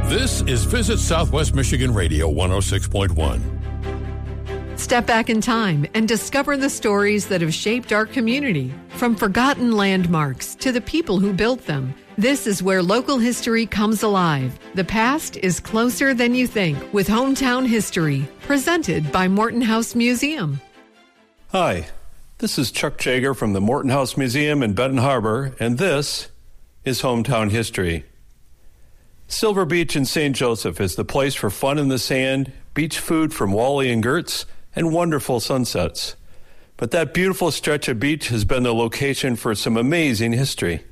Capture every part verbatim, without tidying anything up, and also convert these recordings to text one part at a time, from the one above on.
This is Visit Southwest Michigan Radio one oh six point one. Step back in time and discover the stories that have shaped our community. From forgotten landmarks to the people who built them, this is where local history comes alive. The past is closer than you think with Hometown History, presented by Morton House Museum. Hi, this is Chuck Jager from the Morton House Museum in Benton Harbor, and this is Hometown History. Silver Beach in Saint Joseph is the place for fun in the sand, beach food from Wally and Gertz, and wonderful sunsets. But that beautiful stretch of beach has been the location for some amazing history.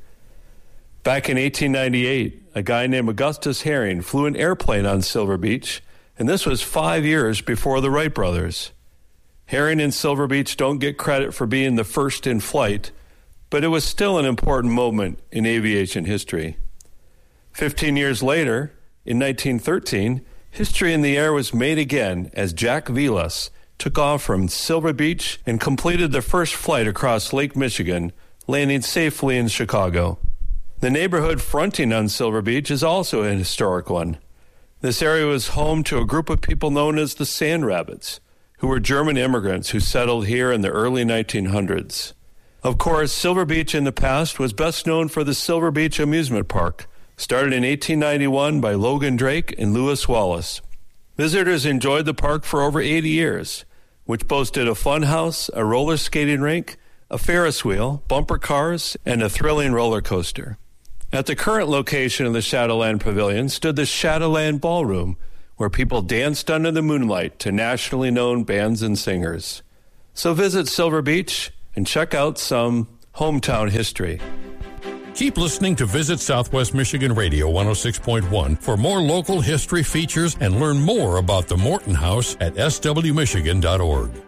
Back in eighteen ninety-eight, a guy named Augustus Herring flew an airplane on Silver Beach, and this was five years before the Wright brothers. Herring and Silver Beach don't get credit for being the first in flight, but it was still an important moment in aviation history. Fifteen years later, in nineteen thirteen, history in the air was made again as Jack Vilas took off from Silver Beach and completed the first flight across Lake Michigan, landing safely in Chicago. The neighborhood fronting on Silver Beach is also a historic one. This area was home to a group of people known as the Sand Rabbits, who were German immigrants who settled here in the early nineteen hundreds. Of course, Silver Beach in the past was best known for the Silver Beach Amusement Park, started in eighteen ninety-one by Logan Drake and Lewis Wallace. Visitors enjoyed the park for over eighty years, which boasted a fun house, a roller skating rink, a Ferris wheel, bumper cars, and a thrilling roller coaster. At the current location of the Shadowland Pavilion stood the Shadowland Ballroom, where people danced under the moonlight to nationally known bands and singers. So visit Silver Beach and check out some hometown history. Keep listening to Visit Southwest Michigan Radio one oh six point one for more local history features and learn more about the Morton House at s w michigan dot org.